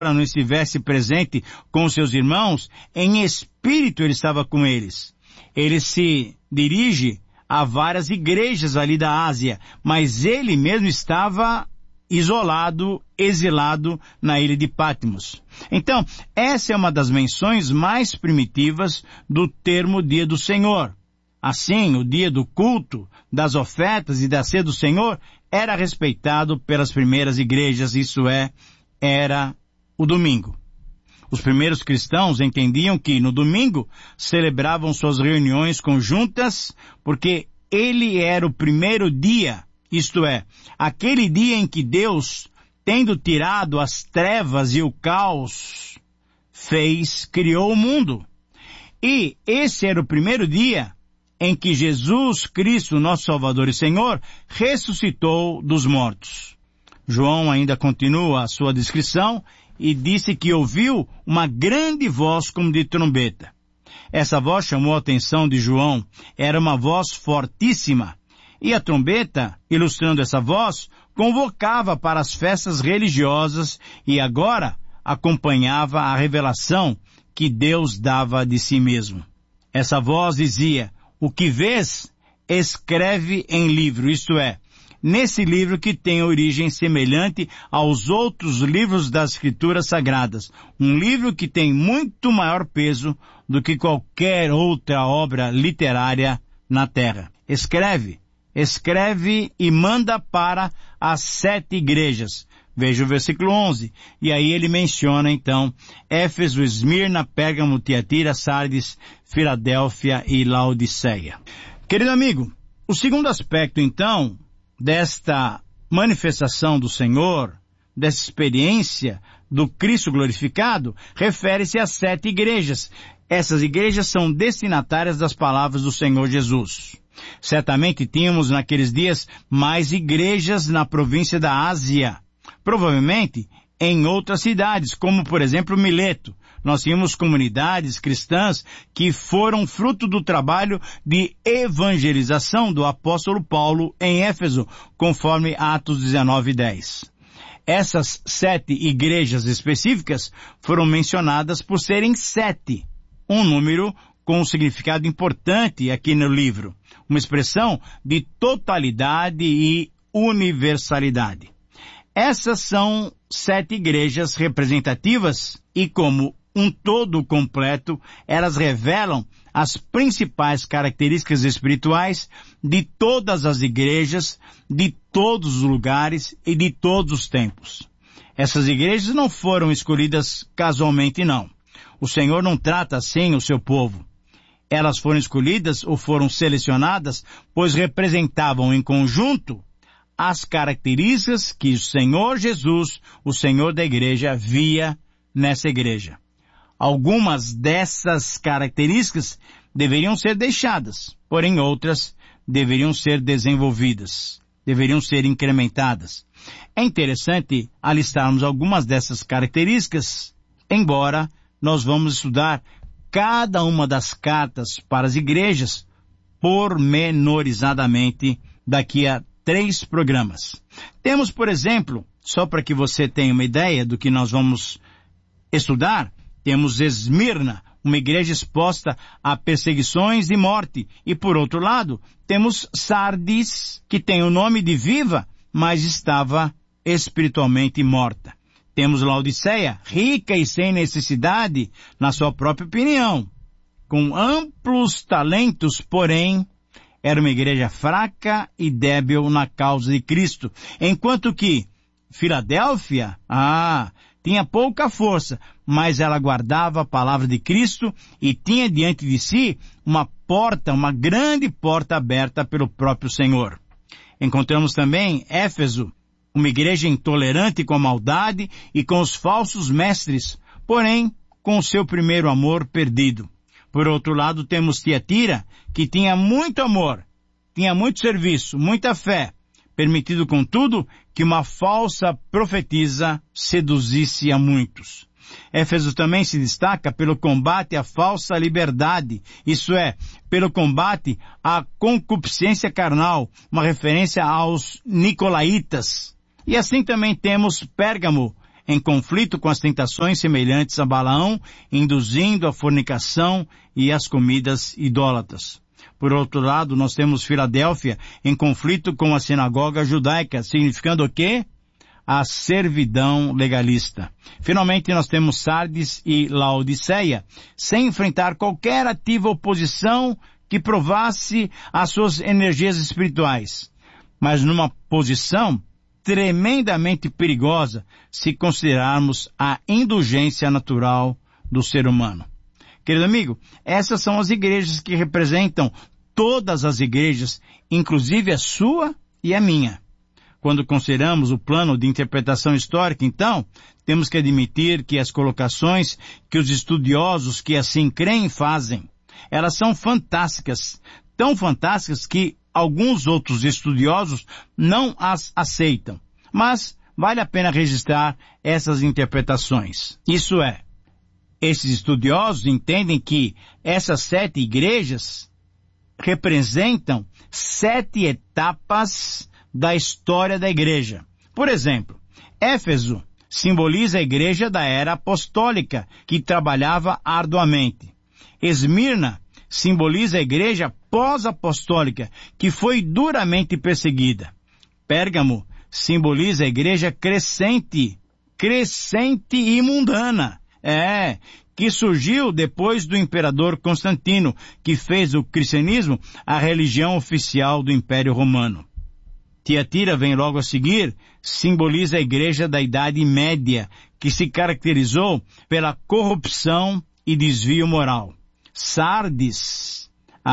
não estivesse presente com seus irmãos, em espírito ele estava com eles. Ele se dirige a várias igrejas ali da Ásia, mas ele mesmo estava isolado, exilado na ilha de Patmos. Então, essa é uma das menções mais primitivas do termo Dia do Senhor. Assim, o dia do culto, das ofertas e da ceia do Senhor era respeitado pelas primeiras igrejas, isso é, era o domingo. Os primeiros cristãos entendiam que no domingo celebravam suas reuniões conjuntas porque ele era o primeiro dia, isto é, aquele dia em que Deus, tendo tirado as trevas e o caos, criou o mundo. E esse era o primeiro dia em que Jesus Cristo, nosso Salvador e Senhor, ressuscitou dos mortos. João ainda continua a sua descrição e disse que ouviu uma grande voz como de trombeta. Essa voz chamou a atenção de João. Era uma voz fortíssima. E a trombeta, ilustrando essa voz, convocava para as festas religiosas e agora acompanhava a revelação que Deus dava de si mesmo. Essa voz dizia: o que vês, escreve em livro, isto é, nesse livro que tem origem semelhante aos outros livros das Escrituras Sagradas, um livro que tem muito maior peso do que qualquer outra obra literária na terra. Escreve e manda para as 7 igrejas. Veja o versículo 11. E aí ele menciona, então, Éfeso, Esmirna, Pérgamo, Tiatira, Sardes, Filadélfia e Laodiceia. Querido amigo, o segundo aspecto, então, desta manifestação do Senhor, dessa experiência do Cristo glorificado, refere-se às 7 igrejas. Essas igrejas são destinatárias das palavras do Senhor Jesus. Certamente tínhamos naqueles dias mais igrejas na província da Ásia. Provavelmente em outras cidades, como por exemplo Mileto. Nós tínhamos comunidades cristãs que foram fruto do trabalho de evangelização do apóstolo Paulo em Éfeso, conforme Atos 19:10. Essas 7 igrejas específicas foram mencionadas por serem 7, um número com um significado importante aqui no livro, uma expressão de totalidade e universalidade. Essas são 7 igrejas representativas e, como um todo completo, elas revelam as principais características espirituais de todas as igrejas, de todos os lugares e de todos os tempos. Essas igrejas não foram escolhidas casualmente, não. O Senhor não trata assim o seu povo. Elas foram escolhidas ou foram selecionadas, pois representavam em conjunto as características que o Senhor Jesus, o Senhor da igreja, via nessa igreja. Algumas dessas características deveriam ser deixadas, porém outras deveriam ser desenvolvidas, deveriam ser incrementadas. É interessante alistarmos algumas dessas características, embora nós vamos estudar cada uma das cartas para as igrejas pormenorizadamente daqui a 3 programas. Temos, por exemplo, só para que você tenha uma ideia do que nós vamos estudar, temos Esmirna, uma igreja exposta a perseguições e morte. E por outro lado, temos Sardes, que tem o nome de viva, mas estava espiritualmente morta. Temos Laodiceia, rica e sem necessidade, na sua própria opinião, com amplos talentos, porém, era uma igreja fraca e débil na causa de Cristo, enquanto que Filadélfia, tinha pouca força, mas ela guardava a palavra de Cristo e tinha diante de si uma grande porta aberta pelo próprio Senhor. Encontramos também Éfeso, uma igreja intolerante com a maldade e com os falsos mestres, porém com o seu primeiro amor perdido. Por outro lado, temos Tiatira, que tinha muito amor, tinha muito serviço, muita fé, permitido, contudo, que uma falsa profetisa seduzisse a muitos. Éfeso também se destaca pelo combate à falsa liberdade, isso é, pelo combate à concupiscência carnal, uma referência aos nicolaítas. E assim também temos Pérgamo, em conflito com as tentações semelhantes a Balaão, induzindo a fornicação e as comidas idólatras. Por outro lado, nós temos Filadélfia em conflito com a sinagoga judaica, significando o quê? A servidão legalista. Finalmente, nós temos Sardes e Laodiceia, sem enfrentar qualquer ativa oposição que provasse as suas energias espirituais, mas numa posição tremendamente perigosa se considerarmos a indulgência natural do ser humano. Querido amigo, essas são as igrejas que representam todas as igrejas, inclusive a sua e a minha. Quando consideramos o plano de interpretação histórica, então, temos que admitir que as colocações que os estudiosos que assim creem fazem, elas são fantásticas, tão fantásticas que alguns outros estudiosos não as aceitam. Mas vale a pena registrar essas interpretações. Isso é, esses estudiosos entendem que essas 7 igrejas representam 7 etapas da história da igreja. Por exemplo, Éfeso simboliza a igreja da era apostólica, que trabalhava arduamente. Esmirna simboliza a igreja pós-apostólica, que foi duramente perseguida. Pérgamo simboliza a igreja crescente e mundana. Que surgiu depois do imperador Constantino, que fez do cristianismo a religião oficial do Império Romano. Tiatira vem logo a seguir, simboliza a igreja da Idade Média, que se caracterizou pela corrupção e desvio moral. Sardes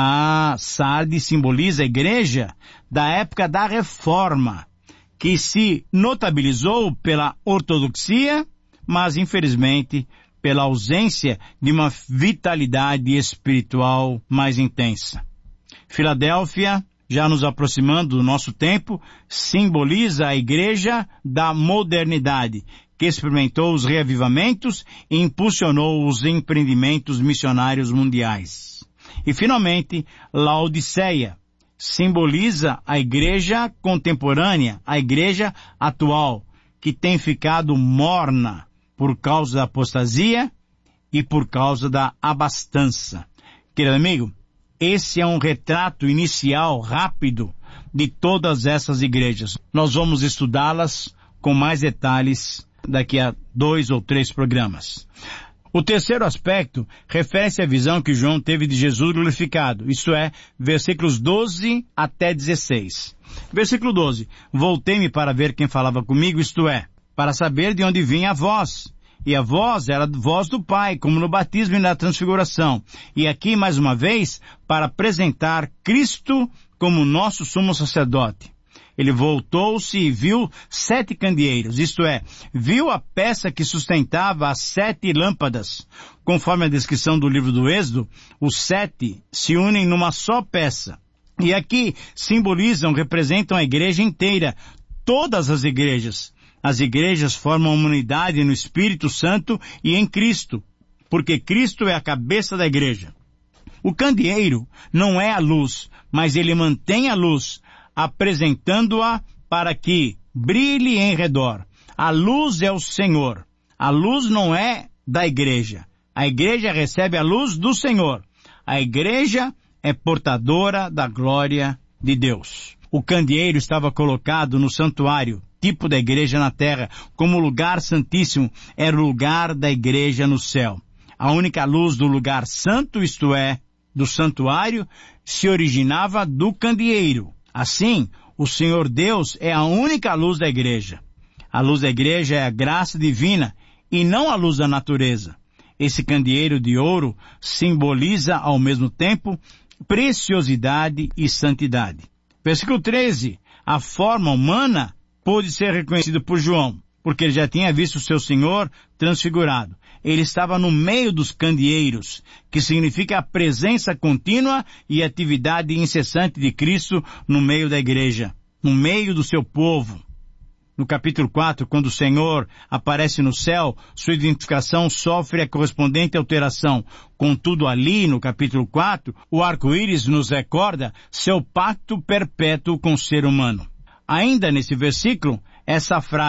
simboliza a igreja da época da Reforma, que se notabilizou pela ortodoxia, mas infelizmente pela ausência de uma vitalidade espiritual mais intensa. Filadélfia, já nos aproximando do nosso tempo, simboliza a igreja da modernidade, que experimentou os reavivamentos e impulsionou os empreendimentos missionários mundiais. E, finalmente, Laodiceia simboliza a igreja contemporânea, a igreja atual, que tem ficado morna por causa da apostasia e por causa da abastança. Querido amigo, esse é um retrato inicial rápido de todas essas igrejas. Nós vamos estudá-las com mais detalhes daqui a 2 ou 3 programas. O terceiro aspecto refere-se à visão que João teve de Jesus glorificado, isto é, versículos 12 até 16. Versículo 12. Voltei-me para ver quem falava comigo, isto é, para saber de onde vinha a voz. E a voz era a voz do Pai, como no batismo e na transfiguração. E aqui, mais uma vez, para apresentar Cristo como nosso sumo sacerdote. Ele voltou-se e viu 7 candeeiros, isto é, viu a peça que sustentava as 7 lâmpadas. Conforme a descrição do livro do Êxodo, os 7 se unem numa só peça. E aqui representam a igreja inteira, todas as igrejas. As igrejas formam uma unidade no Espírito Santo e em Cristo, porque Cristo é a cabeça da igreja. O candeeiro não é a luz, mas ele mantém a luz, apresentando-a para que brilhe em redor. A luz é o Senhor. A luz não é da igreja. A igreja recebe a luz do Senhor. A igreja é portadora da glória de Deus. O candeeiro estava colocado no santuário, tipo da igreja na terra, como o lugar santíssimo era o lugar da igreja no céu. A única luz do lugar santo, isto é, do santuário, se originava do candeeiro. Assim, o Senhor Deus é a única luz da igreja. A luz da igreja é a graça divina e não a luz da natureza. Esse candeeiro de ouro simboliza ao mesmo tempo preciosidade e santidade. Versículo 13. A forma humana pôde ser reconhecida por João, porque ele já tinha visto o seu Senhor transfigurado. Ele estava no meio dos candeeiros, que significa a presença contínua e atividade incessante de Cristo no meio da igreja, no meio do seu povo. No capítulo 4, quando o Senhor aparece no céu, sua identificação sofre a correspondente alteração. Contudo, ali, no capítulo 4, o arco-íris nos recorda seu pacto perpétuo com o ser humano. Ainda nesse versículo, essa frase,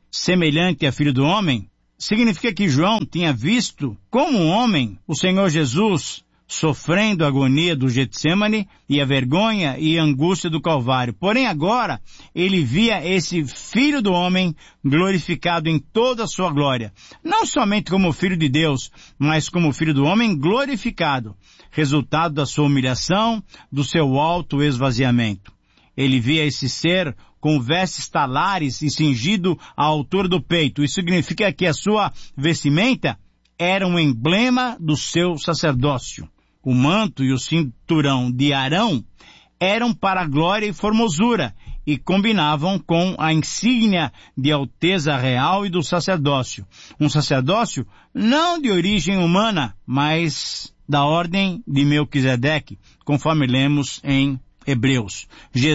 semelhante a filho do homem, significa que João tinha visto como um homem o Senhor Jesus sofrendo a agonia do Getsêmani e a vergonha e a angústia do Calvário. Porém agora ele via esse filho do homem glorificado em toda a sua glória. Não somente como filho de Deus, mas como filho do homem glorificado, resultado da sua humilhação, do seu alto esvaziamento. Ele via esse ser com vestes talares e cingido à altura do peito. Isso significa que a sua vestimenta era um emblema do seu sacerdócio. O manto e o cinturão de Arão eram para glória e formosura e combinavam com a insígnia de alteza real e do sacerdócio. Um sacerdócio não de origem humana, mas da ordem de Melquisedeque, conforme lemos em Hebreus.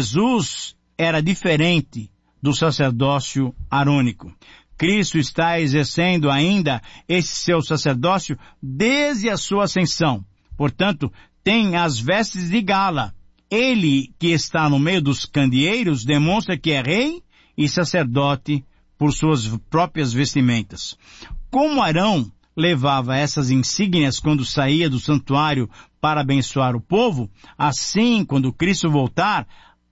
Jesus era diferente do sacerdócio arônico. Cristo está exercendo ainda esse seu sacerdócio desde a sua ascensão. Portanto, tem as vestes de gala. Ele que está no meio dos candeeiros demonstra que é rei e sacerdote por suas próprias vestimentas. Como Arão levava essas insígnias quando saía do santuário para abençoar o povo, assim, quando Cristo voltar,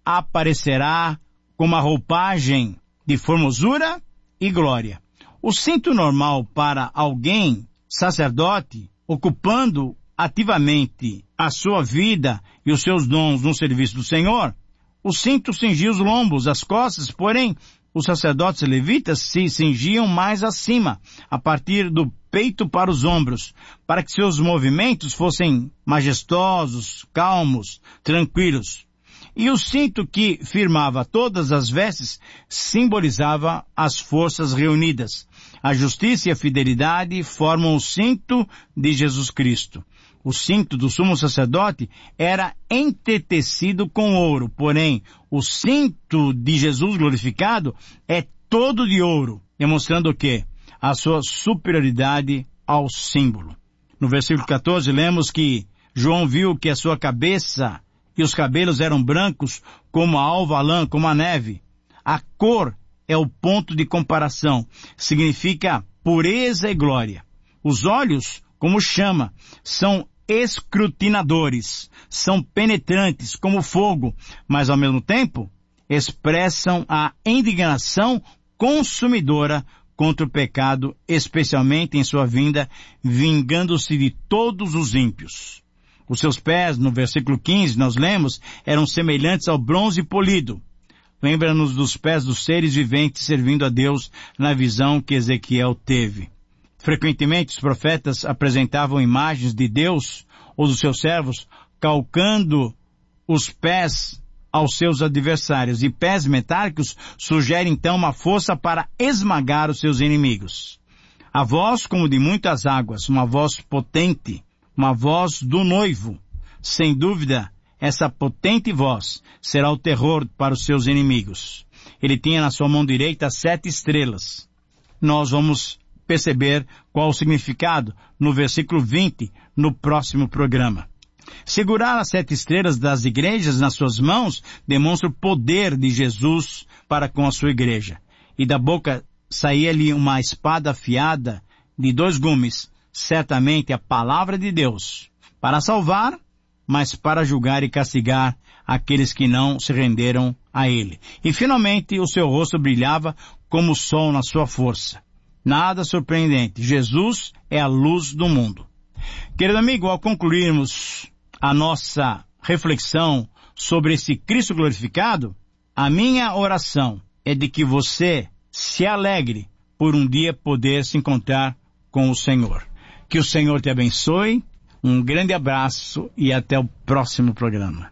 aparecerá com uma roupagem de formosura e glória. O cinto normal para alguém, sacerdote, ocupando ativamente a sua vida e os seus dons no serviço do Senhor, o cinto cingia os lombos, as costas, porém, os sacerdotes levitas se cingiam mais acima, a partir do peito para os ombros, para que seus movimentos fossem majestosos, calmos, tranquilos. E o cinto que firmava todas as vestes simbolizava as forças reunidas. A justiça e a fidelidade formam o cinto de Jesus Cristo. O cinto do sumo sacerdote era entretecido com ouro, porém, o cinto de Jesus glorificado é todo de ouro, demonstrando o quê? A sua superioridade ao símbolo. No versículo 14, lemos que João viu que a sua cabeça e os cabelos eram brancos como a alva lã, como a neve. A cor é o ponto de comparação, significa pureza e glória. Os olhos, como chama, são escrutinadores, são penetrantes como fogo, mas ao mesmo tempo expressam a indignação consumidora contra o pecado, especialmente em sua vinda, vingando-se de todos os ímpios. Os seus pés, no versículo 15, nós lemos, eram semelhantes ao bronze polido. Lembra-nos dos pés dos seres viventes servindo a Deus na visão que Ezequiel teve. Frequentemente os profetas apresentavam imagens de Deus ou dos seus servos calcando os pés aos seus adversários. E pés metálicos sugerem então uma força para esmagar os seus inimigos. A voz como de muitas águas, uma voz potente, uma voz do noivo. Sem dúvida, essa potente voz será o terror para os seus inimigos. Ele tinha na sua mão direita 7 estrelas. Nós vamos perceber qual o significado no versículo 20, no próximo programa. Segurar as 7 estrelas das igrejas nas suas mãos demonstra o poder de Jesus para com a sua igreja. E da boca saía-lhe uma espada afiada de 2 gumes, certamente a palavra de Deus, para salvar, mas para julgar e castigar aqueles que não se renderam a ele. E finalmente o seu rosto brilhava como o sol na sua força. Nada surpreendente. Jesus é a luz do mundo. Querido amigo, ao concluirmos a nossa reflexão sobre esse Cristo glorificado, a minha oração é de que você se alegre por um dia poder se encontrar com o Senhor. Que o Senhor te abençoe. Um grande abraço e até o próximo programa.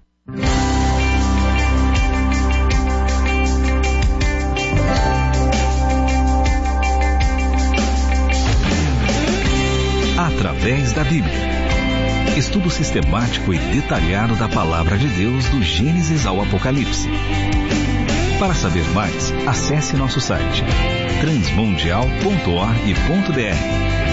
Através da Bíblia. Estudo sistemático e detalhado da Palavra de Deus do Gênesis ao Apocalipse. Para saber mais, acesse nosso site transmundial.org.br.